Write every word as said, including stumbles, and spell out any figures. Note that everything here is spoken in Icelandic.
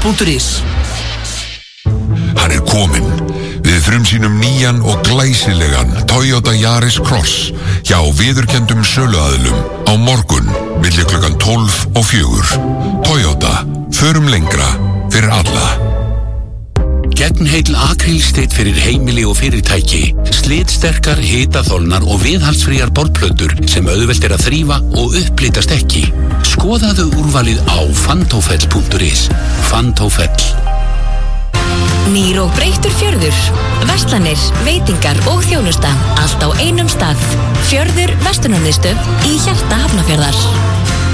punktur is. Hann er kominn. Við frumsýnum nýjan og glæsilegan Toyota Yaris Cross hjá viðurkenndum söluaðilum á morgun milli klukkan tólf og fjögur. Toyota, förum lengra fyrir alla. Gegnheill akrílsteinn fyrir heimili og fyrirtæki, slitsterkar, hitaþolnar og viðhaldsfríar borðplötur sem auðvelt er að þrífa og upplitast ekki. Skoðaðu úrvalið á fantofell punktur is. Fantofell. Nýr og breyttur fjörður. Verslanir, veitingar og þjónusta. Allt á einum stað. Fjörður verslunarmiðstöð í hjarta Hafnarfjarðar.